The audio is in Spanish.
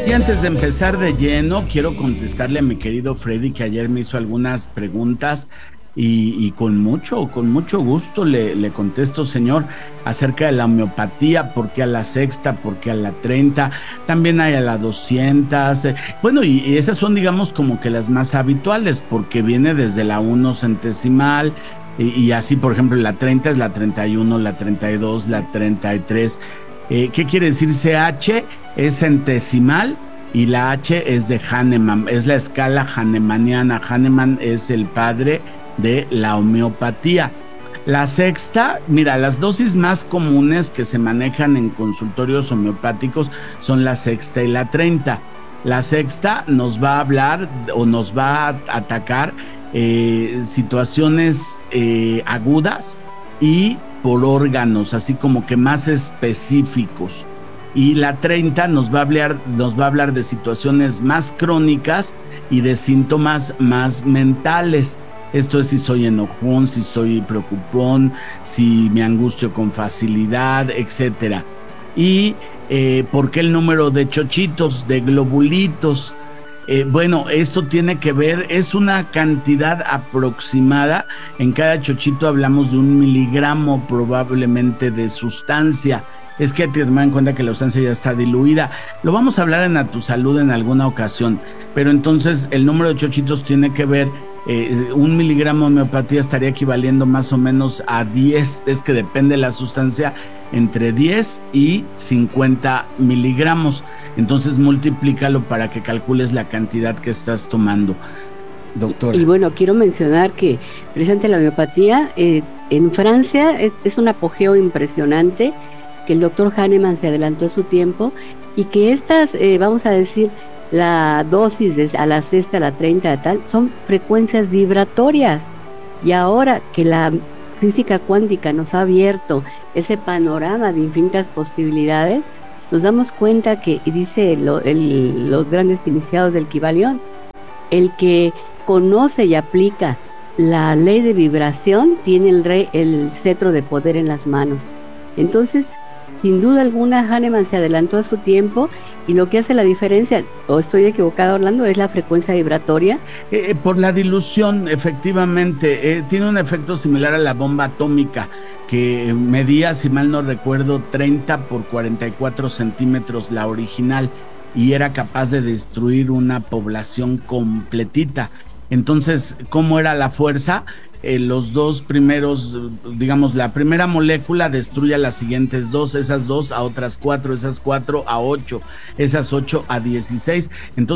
Y antes de empezar de lleno, quiero contestarle a mi querido Freddy, que ayer me hizo algunas preguntas y con mucho gusto le contesto, señor, acerca de la homeopatía. ¿Por qué a la sexta? ¿Por qué a la 30? También hay a la 200. Bueno, y esas son, digamos, como que las más habituales, porque viene desde la 1 centesimal. Y así, por ejemplo, la 30 es la 31, la 32, la 33. ¿Qué quiere decir CH? Es centesimal y la H es de Hahnemann, es la escala hahnemanniana. Hahnemann es el padre de la homeopatía. La sexta, mira, las dosis más comunes que se manejan en consultorios homeopáticos son la sexta y la 30. La sexta nos va a hablar o nos va a atacar situaciones agudas y por órganos, así como que más específicos. Y la 30 nos va a hablar de situaciones más crónicas y de síntomas más mentales. Esto es si soy enojón, si soy preocupón, si me angustio con facilidad, etcétera. Y ¿por qué el número de chochitos, de globulitos? Bueno, esto tiene que ver, es una cantidad aproximada. En cada chochito hablamos de 1 miligramo probablemente de sustancia. Es que hay que tomar en cuenta que la sustancia ya está diluida. Lo vamos a hablar en A Tu Salud en alguna ocasión. Pero entonces el número de chochitos tiene que ver, 1 miligramo de homeopatía estaría equivaliendo más o menos a 10, es que depende de la sustancia, entre 10 y 50 miligramos. Entonces multiplícalo para que calcules la cantidad que estás tomando, doctora. Y bueno, quiero mencionar que precisamente la homeopatía en Francia es un apogeo impresionante, que el doctor Hahnemann se adelantó a su tiempo y que estas, vamos a decir, la dosis a la sexta, a la 30, tal, son frecuencias vibratorias. Y ahora que la física cuántica nos ha abierto ese panorama de infinitas posibilidades, nos damos cuenta que, y dice los grandes iniciados del Kybalión, el que conoce y aplica la ley de vibración tiene el cetro de poder en las manos. Entonces, sin duda alguna, Hahnemann se adelantó a su tiempo y lo que hace la diferencia, o estoy equivocado hablando, es la frecuencia vibratoria. Por la dilución, efectivamente, tiene un efecto similar a la bomba atómica, que medía, si mal no recuerdo, 30 por 44 centímetros la original, y era capaz de destruir una población completita. Entonces, ¿cómo era la fuerza? Los dos primeros, digamos, la primera molécula destruye a las siguientes dos, esas dos a otras 4, esas 4 a 8, esas 8 a 16. Entonces